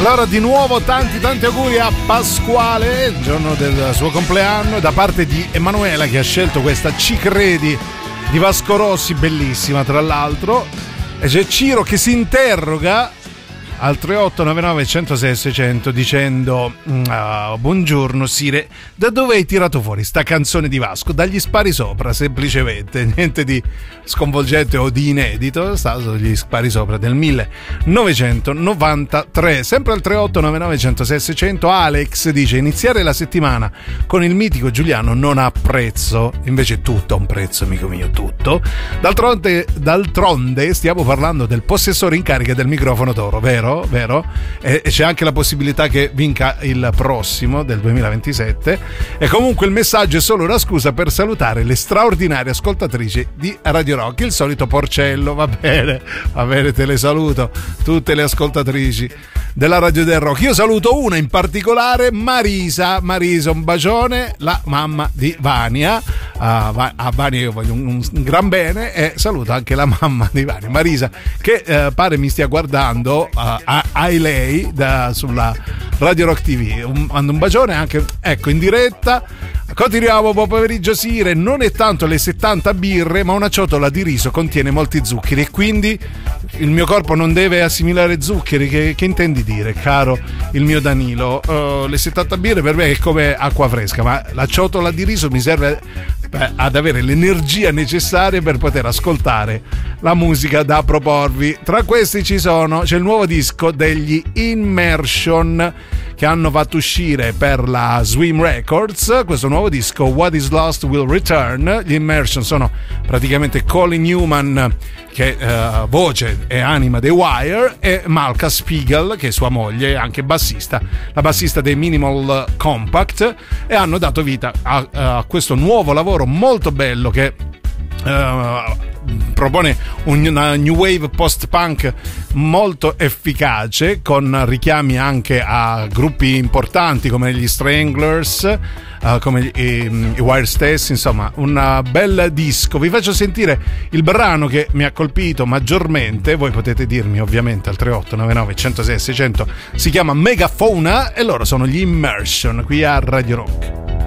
Allora di nuovo tanti auguri a Pasquale, il giorno del suo compleanno, da parte di Emanuela che ha scelto questa Ci credi di Vasco Rossi, bellissima tra l'altro. E c'è Ciro che si interroga al 3899 106 600 dicendo buongiorno Sire, da dove hai tirato fuori sta canzone di Vasco? Dagli spari sopra, semplicemente, niente di sconvolgente o di inedito, sta sugli spari sopra del 1993. Sempre al 3899 106 600 Alex dice: iniziare la settimana con il mitico Giuliano non ha prezzo, invece tutto ha un prezzo, amico mio, tutto. D'altronde stiamo parlando del possessore in carica del microfono d'oro, vero? E c'è anche la possibilità che vinca il prossimo del 2027. E comunque il messaggio è solo una scusa per salutare le straordinarie ascoltatrici di Radio Rock, il solito Porcello. Va bene, te le saluto tutte le ascoltatrici della Radio del Rock. Io saluto una in particolare, Marisa, un bacione, la mamma di Vania. A Vania io voglio un gran bene, e saluto anche la mamma di Vania, Marisa, che pare mi stia guardando a lei sulla Radio Rock TV. Mando un bacione anche, ecco, in diretta. Continuiamo, buon pomeriggio Sire. Non è tanto le 70 birre, ma una ciotola di riso contiene molti zuccheri e quindi il mio corpo non deve assimilare zuccheri. Che intendi dire, caro il mio Danilo? Le 70 birre per me è come acqua fresca, ma la ciotola di riso mi serve ad avere l'energia necessaria per poter ascoltare la musica da proporvi. Tra questi c'è il nuovo disco degli Immersion, che hanno fatto uscire per la Swim Records questo nuovo disco, What is Lost Will Return. Gli Immersion sono praticamente Colin Newman, che voce e anima dei Wire, e Malka Spiegel, che è sua moglie e anche bassista, la bassista dei Minimal Compact, e hanno dato vita a questo nuovo lavoro molto bello che propone una new wave post-punk molto efficace, con richiami anche a gruppi importanti come gli Stranglers, come i Wire stessi. Insomma, un bel disco. Vi faccio sentire il brano che mi ha colpito maggiormente. Voi potete dirmi ovviamente al 3899 106 600. Si chiama Megafauna e loro sono gli Immersion qui a Radio Rock.